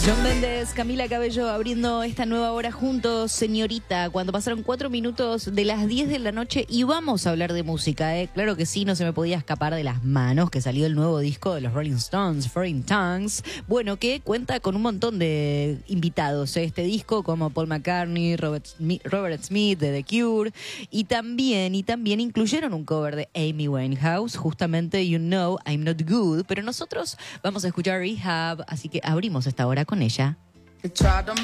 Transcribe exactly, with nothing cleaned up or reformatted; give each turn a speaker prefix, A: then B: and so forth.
A: Shawn Mendes, Camila Cabello abriendo esta nueva hora juntos, señorita, cuando pasaron cuatro minutos de las diez de la noche y vamos a hablar de música, ¿eh? Claro que sí, no se me podía escapar de las manos que salió el nuevo disco de los Rolling Stones, Foreign Tongues, bueno, que cuenta con un montón de invitados, ¿eh? Este disco como Paul McCartney, Robert Smith, Robert Smith de The Cure y también, y también incluyeron un cover de Amy Winehouse, justamente You Know I'm Not Good, pero nosotros vamos a escuchar Rehab, así que abrimos esta hora con ella.